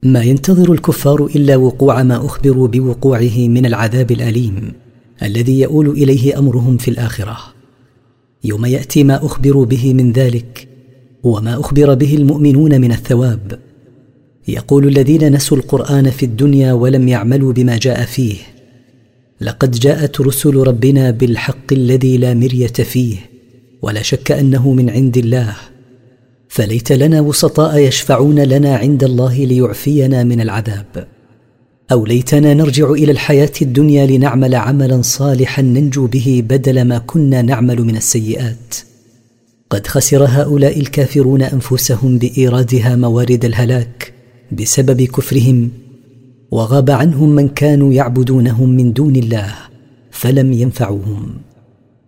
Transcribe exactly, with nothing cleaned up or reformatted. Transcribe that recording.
ما ينتظر الكفار إلا وقوع ما أخبروا بوقوعه من العذاب الأليم الذي يؤول إليه أمرهم في الآخرة. يوم يأتي ما أخبروا به من ذلك وما أخبر به المؤمنون من الثواب. يقول الذين نسوا القرآن في الدنيا ولم يعملوا بما جاء فيه: لقد جاءت رسل ربنا بالحق الذي لا مرية فيه ولا شك أنه من عند الله، فليت لنا وسطاء يشفعون لنا عند الله ليعفينا من العذاب، أو ليتنا نرجع إلى الحياة الدنيا لنعمل عملا صالحا ننجو به بدل ما كنا نعمل من السيئات. قد خسر هؤلاء الكافرون أنفسهم بإيرادها موارد الهلاك بسبب كفرهم، وغاب عنهم من كانوا يعبدونهم من دون الله فلم ينفعوهم.